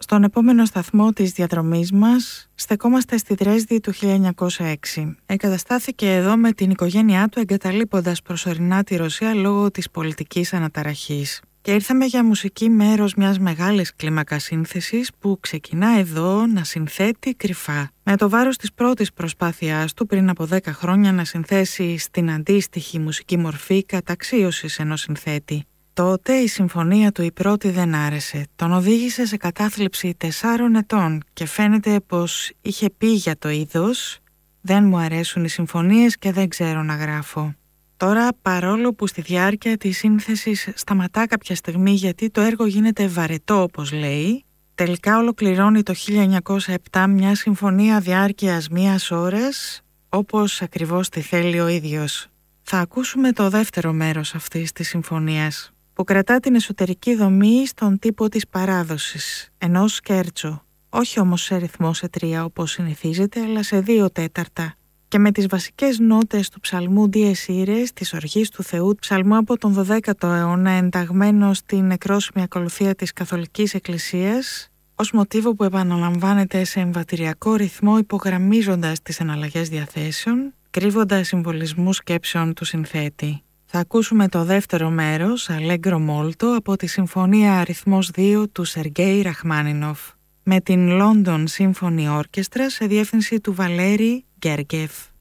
Στον επόμενο σταθμό της διαδρομής μας στεκόμαστε στη Δρέσδη του 1906. Εγκαταστάθηκε εδώ με την οικογένειά του, εγκαταλείποντας προσωρινά τη Ρωσία λόγω της πολιτικής αναταραχής. Και ήρθαμε για μουσική μέρος μιας μεγάλης κλίμακας σύνθεσης που ξεκινά εδώ να συνθέτει κρυφά. Με το βάρος της πρώτης προσπάθειάς του πριν από 10 χρόνια να συνθέσει στην αντίστοιχη μουσική μορφή καταξίωσης ενός συνθέτη. Τότε η συμφωνία του η πρώτη δεν άρεσε. Τον οδήγησε σε κατάθλιψη 4 ετών και φαίνεται πως είχε πει για το είδος «Δεν μου αρέσουν οι συμφωνίες και δεν ξέρω να γράφω». Τώρα, παρόλο που στη διάρκεια της σύνθεσης σταματά κάποια στιγμή γιατί το έργο γίνεται βαρετό όπως λέει, τελικά ολοκληρώνει το 1907 μια συμφωνία διάρκειας 1 ώρας, όπως ακριβώς τη θέλει ο ίδιος. Θα ακούσουμε το δεύτερο μέρος αυτής της συμφωνίας, που κρατά την εσωτερική δομή στον τύπο της παράδοσης, ενός σκέρτσο, όχι όμως σε ρυθμό σε 3 όπως συνηθίζεται, αλλά σε 2/4. Και με τις βασικές νότες του ψαλμού Dies Irae της Οργής του Θεού, ψαλμού από τον 12ο αιώνα ενταγμένο στην νεκρόσιμη ακολουθία της Καθολικής Εκκλησίας, ως μοτίβο που επαναλαμβάνεται σε εμβατηριακό ρυθμό υπογραμμίζοντας τις εναλλαγές διαθέσεων, κρύβοντας συμβολισμούς σκέψεων του συνθέτη. Θα ακούσουμε το δεύτερο μέρος, Allegro Molto, από τη Συμφωνία αριθμός 2 του Σεργέη Ραχμάνινοφ, με την London Symphony Orchestra σε διεύθυνση του Βαλέρη Γκέργεφ.